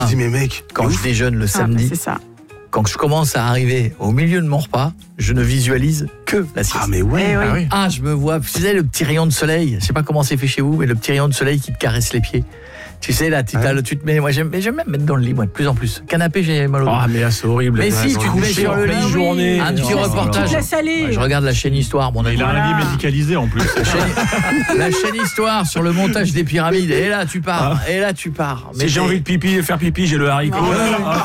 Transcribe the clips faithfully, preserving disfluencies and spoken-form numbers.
Je dis, mais mec, Quand je déjeune le samedi, Ah, c'est ça. quand je commence à arriver au milieu de mon repas, je ne visualise que la sieste. ah mais ouais. Eh oui. Ah oui. Ah, je me vois, vous savez, le petit rayon de soleil, je sais pas comment c'est fait chez vous, mais le petit rayon de soleil qui te caresse les pieds. Tu sais, là, tu, Ouais. t'as le- tu te mets, moi j'aime, mais j'aime même mettre dans le lit, moi, de plus en plus. Canapé, j'ai mal au dos. Ah, mais là, c'est horrible. Mais Ouais, si, se tu te mets coucher sur en le pleine lit, journée. un petit Oh là là. reportage. Tu te laisses aller. Ouais, je regarde la chaîne Histoire, mon ami. Il a un Voilà. lit médicalisé en plus. La chaîne, la chaîne Histoire sur le montage des pyramides. Et là, tu pars. Et là, tu pars. Si j'ai t'es- envie de pipi, faire pipi, j'ai le haricot. Ah,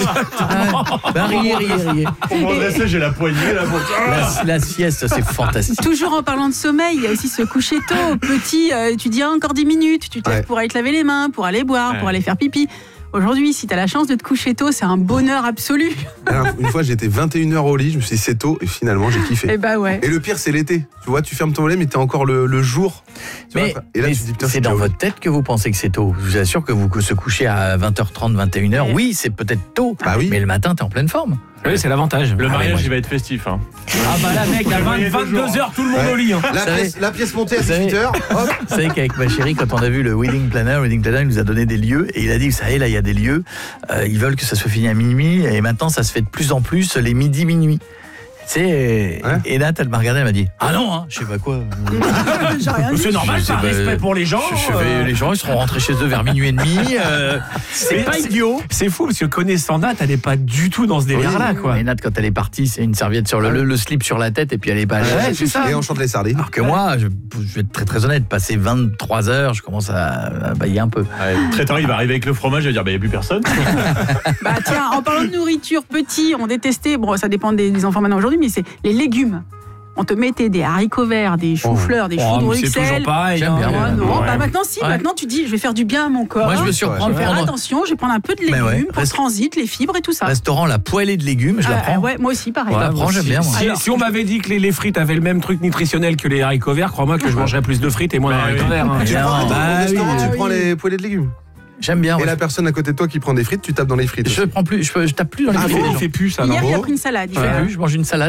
bah, riez, riez, riez. Pour me redresser, j'ai la poignée là. Pour... La, la sieste, c'est fantastique. Toujours en parlant de sommeil, il y a aussi se coucher tôt. Petit, euh, tu dis ah, encore dix minutes, tu te lèves Ouais. pour aller te laver les mains, pour aller boire, Ouais. pour aller faire pipi. Aujourd'hui, si tu as la chance de te coucher tôt, c'est un bonheur absolu. Alors, une fois, j'étais vingt et une heures au lit, je me suis dit, c'est tôt, et finalement, j'ai kiffé. Et bah ouais. Et le pire, c'est l'été. Tu vois, tu fermes ton volet, mais t'es encore le, le jour. Tu Mais, vois, et là, mais tu te dis, putain, c'est déjà dans ouais. votre tête que vous pensez que c'est tôt. Je vous assure que vous que se coucher à vingt heures trente, vingt et une heures, Ouais. oui, c'est peut-être tôt. Bah oui. Mais le matin, t'es en pleine forme. Oui, c'est l'avantage. Le Ah, mariage, ouais, il va être festif. Hein. Ah bah là, mec, à voyez deux vingt-deux jours. heures, tout le monde Ouais. au lit. Hein. La savez- pièce, la pièce montée à vous savez- dix-huit heures, hop. Vous savez qu'avec ma chérie, quand on a vu le Wedding Planner, le Wedding Planner il nous a donné des lieux et il a dit, vous savez, là, il y a des lieux, euh, ils veulent que ça soit fini à minuit et maintenant, ça se fait de plus en plus les midi-minuit. Tu sais, Ouais. et là, elle m'a regardé, elle m'a dit, ah non, hein, je sais pas quoi. J'ai rien dit. C'est normal, Je sais par pas, respect pour les gens. Je- je vais- euh, les gens, ils seront rentrés chez eux vers minuit et demi. euh, c'est Mais pas c'est- idiot. C'est fou, parce que connaissant Nat, elle n'est pas du tout dans ce délire-là, quoi. Mais Nat, quand elle est partie, c'est une serviette sur le, le, le slip sur la tête et puis elle est pas allée. Ouais, c'est ça. Et on chante les sardines. Alors que moi, je, je vais être très très honnête, passer vingt-trois heures, je commence à, à bailler un peu. Ouais, le traiteur, il va arriver avec le fromage, il va dire, bah, il n'y a plus personne. Bah tiens, en parlant de nourriture, petit, on détestait, bon ça dépend des, des enfants maintenant aujourd'hui, mais c'est les légumes. On te mettait des haricots verts, des choux-fleurs, des choux Oh, de mais c'est Bruxelles. toujours pareil. J'aime hein. bien, Oh, moi. non, Ouais. bah maintenant si, Ouais. maintenant tu dis je vais faire du bien à mon corps. Moi, je me surprends je vais faire prendre attention, je vais prendre un peu de légumes Mais ouais, pour reste- transit, les fibres et tout ça. Restaurant, la poêlée de légumes, je la Ah, prends. ouais, moi aussi pareil. Je la prends, moi, j'aime si- bien, moi. Si, Alors- si on m'avait dit que les, les frites avaient le même truc nutritionnel que les haricots verts, crois-moi que je mangerais plus de frites et moins Bah d'haricots oui. verts. hein. Tu Non, prends, bah au restaurant, oui. tu Ah prends oui. les poêlées de légumes. J'aime bien. Et ouais. la personne à côté de toi qui prend des frites, tu tapes dans les frites. Je prends plus, je, je tape plus dans les Ah, frites il des gens. fait plus ça, non Hier, il a bon pris une salade. il Je fait, fais plus, je mange une salade.